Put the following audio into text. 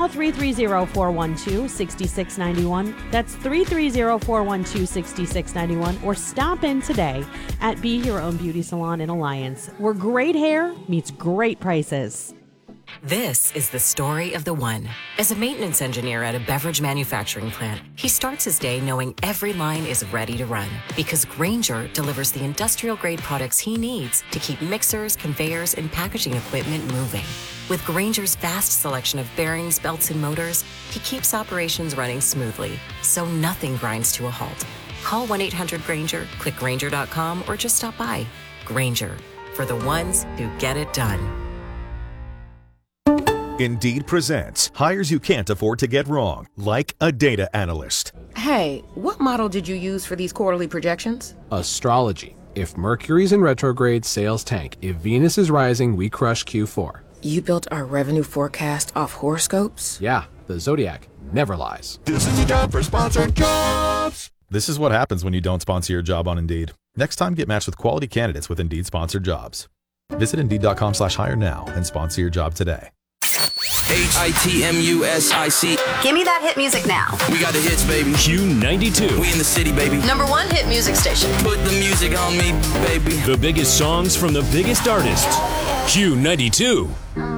Call 330-412-6691. That's 330-412-6691. Or stop in today at Be Your Own Beauty Salon in Alliance, where great hair meets great prices. This is the story of the one. As a maintenance engineer at a beverage manufacturing plant, he starts his day knowing every line is ready to run because Grainger delivers the industrial-grade products he needs to keep mixers, conveyors, and packaging equipment moving. With Grainger's vast selection of bearings, belts, and motors, he keeps operations running smoothly, so nothing grinds to a halt. Call 1-800-GRAINGER, click Grainger.com, or just stop by. Grainger, for the ones who get it done. Indeed presents hires you can't afford to get wrong, like a data analyst. Hey, what model did you use for these quarterly projections? Astrology. If Mercury's in retrograde, sales tank. If Venus is rising, we crush Q4. You built our revenue forecast off horoscopes? Yeah, the Zodiac never lies. This is your job for Sponsored Jobs. This is what happens when you don't sponsor your job on Indeed. Next time, get matched with quality candidates with Indeed sponsored jobs. Visit Indeed.com/hire now and sponsor your job today. HITMUSIC. Give me that hit music now. We got the hits, baby. Q92. We in the city, baby. #1 hit music station. Put the music on me, baby. The biggest songs from the biggest artists. Q92.